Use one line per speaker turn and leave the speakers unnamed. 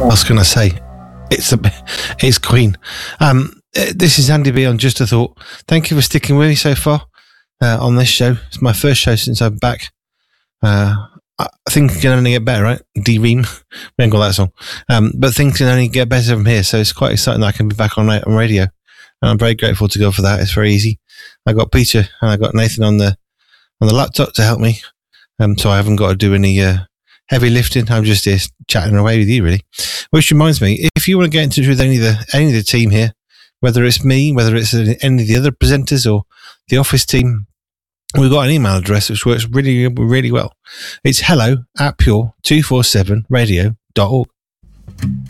was going to say, it's Queen. This is Andy B on Just a Thought. Thank you for sticking with me so far on this show. It's my first show since I'm back. Things can only get better, right? D-Ream. We haven't got that song. But things can only get better from here, so it's quite exciting that I can be back on radio. And I'm very grateful to go for that. It's very easy. I got Peter and I got Nathan on the laptop to help me. So I haven't got to do any heavy lifting. I'm just here chatting away with you, really. Which reminds me, if you want to get in touch with any of the team here, whether it's me, whether it's any of the other presenters or the office team, we've got an email address which works really, really well. It's hello@pure247radio.org.